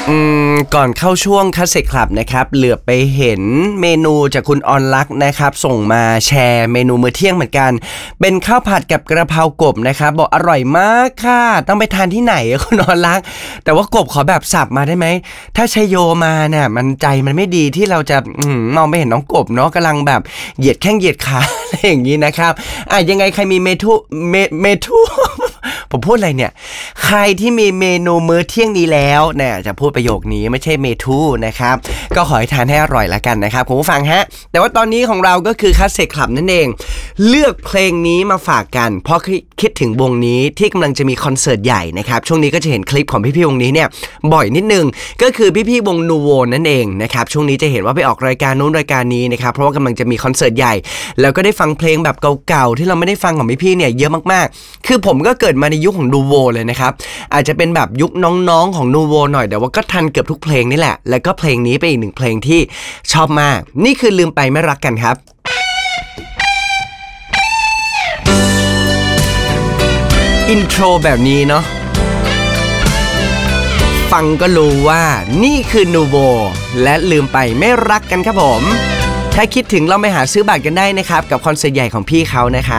ก่อนเข้าช่วงคัสเซ็ตคลับนะครับเหลือไปเห็นเมนูจากคุณออนลักษณ์นะครับส่งมาแชร์เมนูมื้อเที่ยงเหมือนกันเป็นข้าวผัดกับกระเพรากบนะครับบอกอร่อยมากค่ะต้องไปทานที่ไหนคุณออนลักษณ์แต่ว่ากบขอแบบสับมาได้ไหมถ้าชัยโยมาเนี่ยมันใจมันไม่ดีที่เราจะมองไม่เห็นน้องกบเนาะกำลังแบบเหยียดแข้งเหยียดขาอะไรอย่างนี้นะครับยังไงใครมีเมทู ผมพูดอะไรเนี่ยใครที่มีเมนูมื้อเที่ยงนี้แล้วเนี่ยจะพูดประโยคนี้ไม่ใช่เมทูนะครับก็ขอให้ทานให้อร่อยละกันนะครับคุณผู้ฟังฮะแต่ว่าตอนนี้ของเราก็คือคัสเซ็ตคลับนั่นเองเลือกเพลงนี้มาฝากกันเพราะคิดถึงวงนี้ที่กำลังจะมีคอนเสิร์ตใหญ่นะครับช่วงนี้ก็จะเห็นคลิปของพี่ๆวงนี้เนี่ยบ่อยนิดนึงก็คือพี่ๆวงนูโวนั่นเองนะครับช่วงนี้จะเห็นว่าไปออกรายการนู้นรายการนี้นะครับเพราะว่ากำลังจะมีคอนเสิร์ตใหญ่แล้วก็ได้ฟังเพลงแบบเก่าๆที่เราไม่ได้ฟังของพี่ๆเนี่ยเยอะมากๆคือผมก็เกิดมาในยุคของนูโวเลยนะครับอาจจะเป็นแบบยุคน้องๆของนูโวหน่อยแต่ว่าก็ทันเกือบทุกเพลงนี่แหละแล้วก็เพลงนี้เป็นอีกหนึ่งเพลงที่ชอบมากนี่คือลืมไปไม่รักกันครับอินโทรแบบนี้เนาะฟังก็รู้ว่านี่คือนูโวและลืมไปไม่รักกันครับผมถ้าคิดถึงเราไปหาซื้อบัตรกันได้นะครับกับคอนเสิร์ตใหญ่ของพี่เขานะครับ